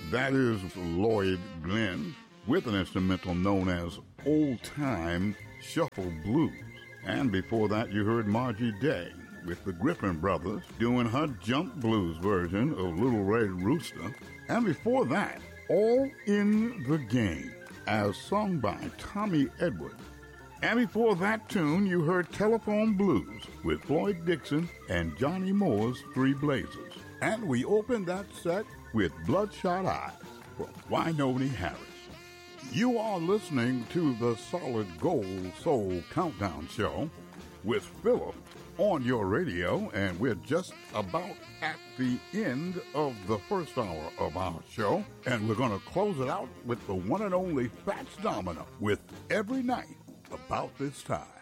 That is Lloyd Glenn with an instrumental known as Old Time Shuffle Blues. And before that, you heard Margie Day with the Griffin Brothers doing her Jump Blues version of Little Red Rooster. And before that, All in the Game, as sung by Tommy Edwards. And before that tune, you heard Telephone Blues with Floyd Dixon and Johnny Moore's Three Blazers. And we opened that set with Bloodshot Eyes from Wynonie Harris. You are listening to the Solid Gold Soul Countdown Show with Philip on your radio, and we're just about at the end of the first hour of our show, and we're going to close it out with the one and only Fats Domino with Every Night About This Time.